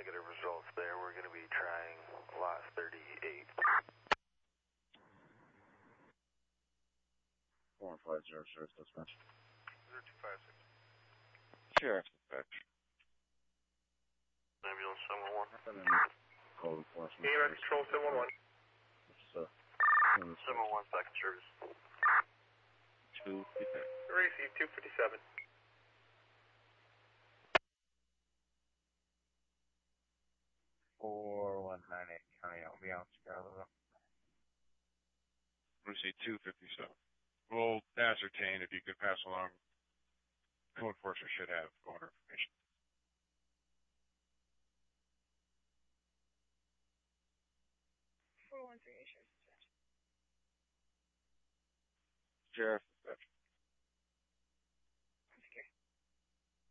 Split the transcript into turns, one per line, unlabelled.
negative results there. We're going to be trying lot 38.
1500 Sheriff's Dispatch.
0256.
Sheriff's Dispatch.
Ambulance 711.
Code enforcement.
EMS Control 711. 711 second service.
257.
Receive 257.
4198 County Albion, Chicago.
Receive 257. We'll ascertain if you could pass along. Code enforcement should have owner information.
Sheriff's Dispatch.
Sheriff,